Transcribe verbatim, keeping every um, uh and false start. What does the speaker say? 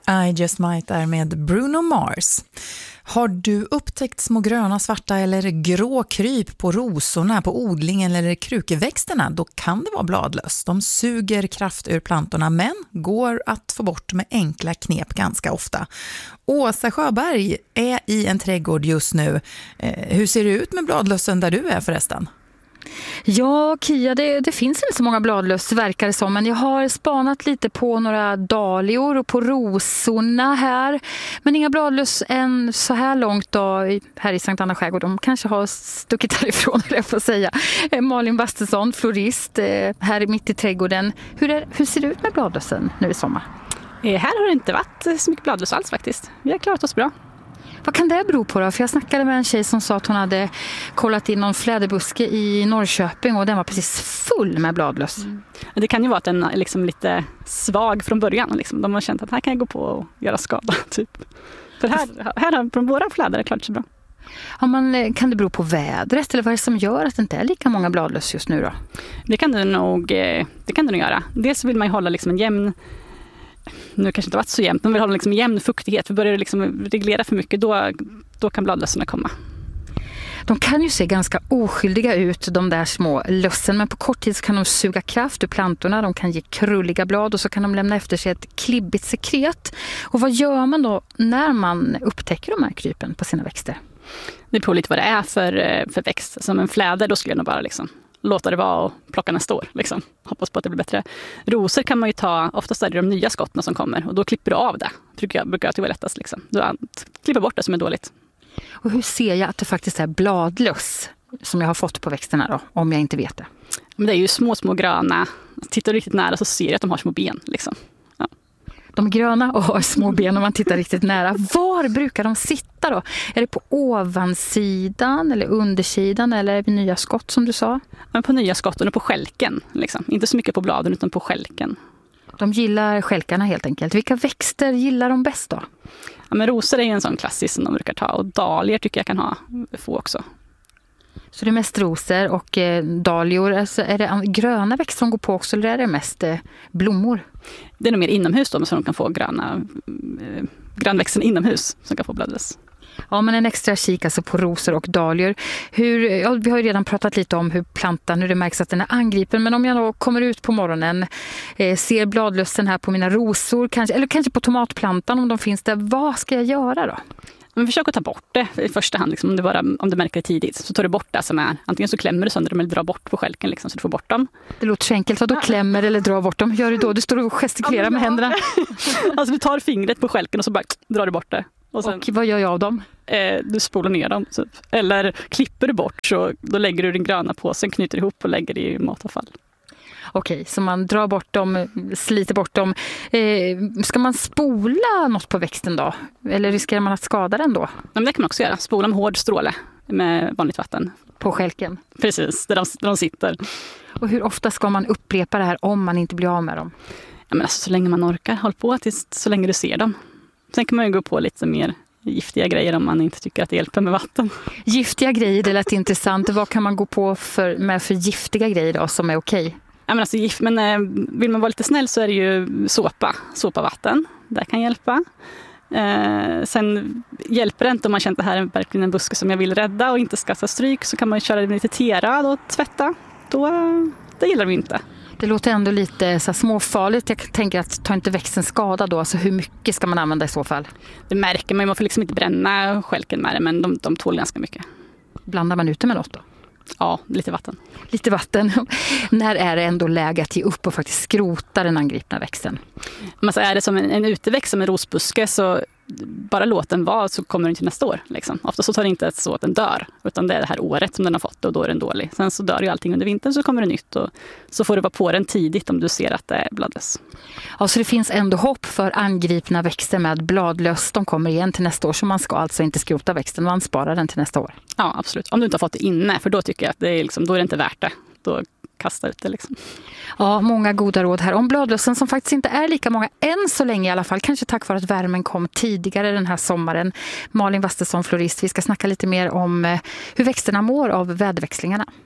I Just Might är med Bruno Mars. Har du upptäckt små gröna, svarta eller grå kryp på rosorna, på odlingen eller krukeväxterna, då kan det vara bladlöss. De suger kraft ur plantorna men går att få bort med enkla knep ganska ofta. Åsa Sjöberg är i en trädgård just nu. Eh, hur ser det ut med bladlössen där du är förresten? Ja, Kia, det, det finns inte så många bladlöss verkar det som, men jag har spanat lite på några dahlior och på rosorna här. Men inga bladlöss än så här långt då, här i Sankt Anna skärgård. De kanske har stuckit härifrån, eller jag får säga. Malin Wastesson, florist, här mitt i trädgården. Hur, är, hur ser det ut med bladlössen nu i sommar? Eh, här har det inte varit så mycket bladlöss alls faktiskt. Vi har klarat oss bra. Vad kan det bero på då? För jag snackade med en tjej som sa att hon hade kollat in någon fläderbuske i Norrköping och den var precis full med bladlöss. Mm. Det kan ju vara att den är liksom lite svag från början. Liksom. De har känt att här kan jag gå på och göra skada. Typ. För här, här har från våra fläder klart så bra. Ja, man, kan det bero på vädret eller vad är det som gör att det inte är lika många bladlöss just nu då? Det kan det nog, det kan det nog göra. Dels vill man ju hålla liksom en jämn... Nu kanske inte varit så jämnt, men vill ha liksom jämn fuktighet. För börjar det liksom reglera för mycket, då, då kan bladlössorna komma. De kan ju se ganska oskyldiga ut, de där små lössen. Men på kort tid så kan de suga kraft ur plantorna. De kan ge krulliga blad och så kan de lämna efter sig ett klibbigt sekret. Och vad gör man då när man upptäcker de här krypen på sina växter? Det beror lite vad det är för, för växt. Som en fläder, då skulle jag nog bara liksom... låta det vara och plocka nästa år. Liksom. Hoppas på att det blir bättre. Rosor kan man ju ta, oftast är det de nya skotten som kommer. Och då klipper du av det. Brukar jag, brukar jag att det var lättast. Liksom. Du klipper bort det som är dåligt. Och hur ser jag att det faktiskt är bladlöss som jag har fått på växterna då, om jag inte vet det? Men det är ju små, små gröna. Tittar du riktigt nära så ser du att de har små ben. Liksom. Ja. De är gröna och har små ben om man tittar riktigt nära. Var brukar de sitta då? Är det på ovansidan eller undersidan eller vid nya skott som du sa? Men på nya skotten och på skälken. Liksom. Inte så mycket på bladen utan på skälken. De gillar skälkarna helt enkelt. Vilka växter gillar de bäst då? Ja, men rosor är en sån klassisk som de brukar ta. Och dahlior tycker jag kan ha få också. Så det är mest rosor och eh, dahlior. Alltså, är det gröna växter som går på också eller är det mest eh, blommor? Det är nog mer inomhus då, så de kan få gröna, eh, grönväxten inomhus som kan få bladlöss. Ja, men en extra kik alltså på rosor och dahlior. Hur, ja, vi har ju redan pratat lite om hur plantan, hur det märks att den är angripen. Men om jag då kommer ut på morgonen, eh, ser bladlössen här på mina rosor, kanske, eller kanske på tomatplantan om de finns där, vad ska jag göra då? Men försök att ta bort det i första hand, liksom, om, det bara, om du märker det tidigt. Så tar du bort det som är, antingen så klämmer du sönder dem eller drar bort på skälken liksom, så du får bort dem. Det låter så enkelt, vad då klämmer eller drar bort dem? Gör du då? Du står och gestikulerar ja, med händerna. Alltså du tar fingret på skälken och så bara drar du bort det. Och, sen, och vad gör jag av dem? Eh, du spolar ner dem. Typ. Eller klipper du bort så då lägger du den gröna påsen, knyter ihop och lägger i matavfall. Okej, så man drar bort dem, sliter bort dem. Eh, ska man spola något på växten då? Eller riskerar man att skada den då? Ja, men det kan man också göra. Spola med hård stråle med vanligt vatten. På skälken? Precis, där de, där de sitter. Och hur ofta ska man upprepa det här om man inte blir av med dem? Ja, men alltså, så länge man orkar. Håll på tills, så länge du ser dem. Sen kan man ju gå på lite mer giftiga grejer om man inte tycker att det hjälper med vatten. Giftiga grejer, det lät intressant. Vad kan man gå på för, med för giftiga grejer då som är okej? Ja, men alltså, gift, men eh, vill man vara lite snäll så är det ju såpa. Såpavatten, det kan hjälpa. Eh, sen hjälper det inte om man känner att det här är verkligen en buske som jag vill rädda och inte ska ta stryk, så kan man köra det med lite tera och tvätta. Då, det gillar vi inte. Det låter ändå lite så här småfarligt. Jag tänker att ta inte växten skada då. Alltså hur mycket ska man använda i så fall? Det märker man. Man får liksom inte bränna skälken med det, men de, de tål ganska mycket. Blandar man ut det med något då? Ja, lite vatten. Lite vatten. När är det ändå läge att ge upp och faktiskt skrota den angripna växten? Men så är det som en, en uteväxt som en rosbuske, så bara låt den vara så kommer den till nästa år. Liksom. Ofta så tar det inte så att den dör, utan det är det här året som den har fått och då är den dålig. Sen så dör ju allting under vintern, så kommer det nytt och så får du vara på den tidigt om du ser att det är bladlöss. Ja, så det finns ändå hopp för angripna växter med bladlöss. De kommer igen till nästa år, så man ska alltså inte skrota växten, man sparar den till nästa år. Ja, absolut. Om du inte har fått det inne, för då tycker jag att det är liksom, då är det inte värt det. Då kasta ut det liksom. Ja, många goda råd här om bladlössen som faktiskt inte är lika många än så länge i alla fall. Kanske tack vare att värmen kom tidigare den här sommaren. Malin Wastesson, florist. Vi ska snacka lite mer om hur växterna mår av väderväxlingarna.